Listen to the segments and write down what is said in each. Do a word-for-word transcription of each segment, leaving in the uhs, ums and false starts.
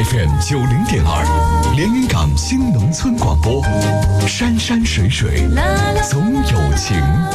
F M 九零点二，连云港新农村广播，山山水水总有情。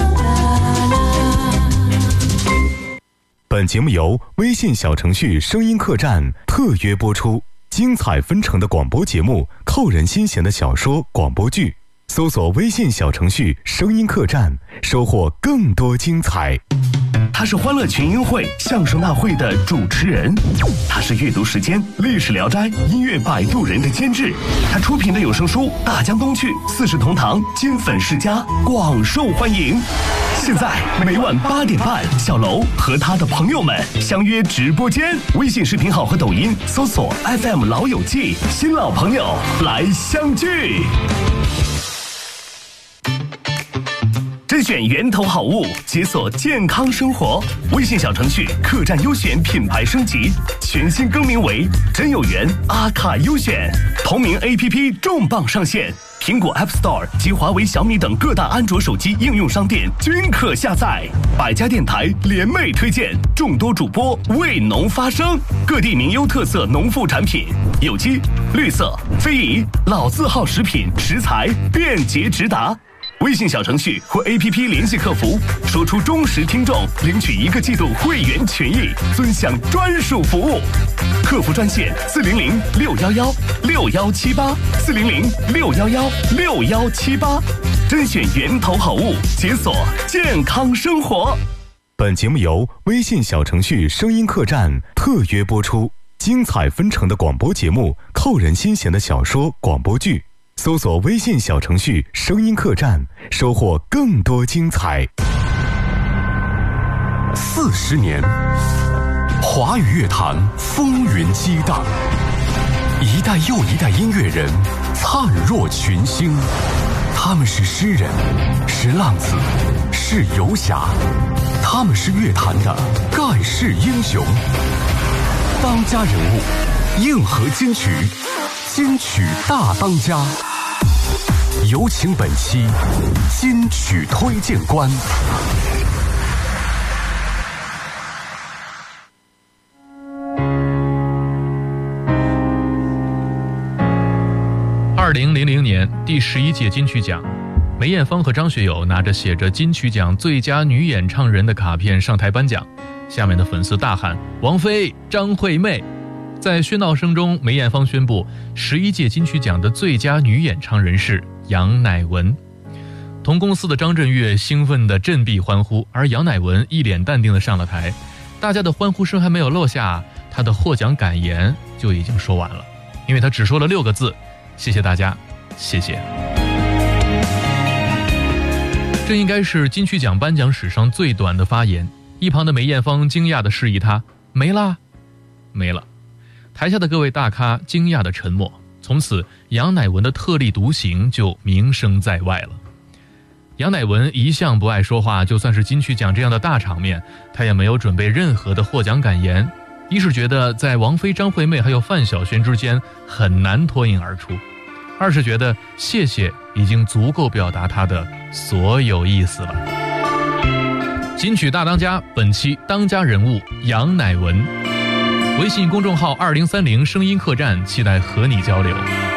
本节目由微信小程序声音客栈特约播出，精彩纷呈的广播节目，扣人心弦的小说广播剧，搜索微信小程序声音客栈，收获更多精彩。 他是欢乐群英会相声大会的主持人，他是阅读时间历史聊斋音乐摆渡人的监制，他出品的有声书《大江东去》四世同堂金粉世家广受欢迎。现在每晚八点半，小楼和他的朋友们相约直播间，微信视频号和抖音搜索 F M 老友记，新老朋友来相聚。甄选源头好物，解锁健康生活。微信小程序客栈优选品牌升级，全新更名为真有缘阿卡优选。同名 A P P 重磅上线，苹果 App Store 及华为、小米等各大安卓手机应用商店均可下载。百家电台联袂推荐，众多主播为农发声，各地名优特色农副产品，有机、绿色、非遗、老字号食品食材便捷直达。微信小程序或 A P P 联系客服，说出忠实听众，领取一个季度会员权益，尊享专属服务。客服专线四零零六幺幺六幺七八四零零六幺幺六幺七八，甄选源头好物，解锁健康生活。 本节目由微信小程序声音客栈特约播出，精彩纷呈的广播节目，扣人心弦的小说广播剧。搜索微信小程序声音客栈，收获更多精彩。 四十年，华语乐坛风云激荡，一代又一代音乐人灿若群星。他们是诗人，是浪子，是游侠，他们是乐坛的盖世英雄。当家人物，硬核金曲，金曲大当家。有请本期金曲推荐官。 二零零零年第十一届金曲奖，梅艳芳和张学友拿着写着金曲奖最佳女演唱人的卡片上台颁奖，下面的粉丝大喊王菲、张惠妹。在喧闹声中，梅艳芳宣布十一届金曲奖的最佳女演唱人是杨乃文。同公司的张震岳兴奋地振臂欢呼，而杨乃文一脸淡定地上了台。大家的欢呼声还没有落下，他的获奖感言就已经说完了，因为他只说了六个字：谢谢大家，谢谢。这应该是金曲奖颁奖史上最短的发言。一旁的梅艳芳惊讶地示意他：没啦，没了。台下的各位大咖惊讶的沉默，从此杨乃文的特立独行就名声在外了。杨乃文一向不爱说话，就算是金曲奖这样的大场面，他也没有准备任何的获奖感言。一是觉得在王菲、张惠妹还有范晓萱之间很难脱颖而出，二是觉得谢谢已经足够表达他的所有意思了。金曲大当家，本期当家人物杨乃文。微信公众号二零三零声音客栈，期待和你交流。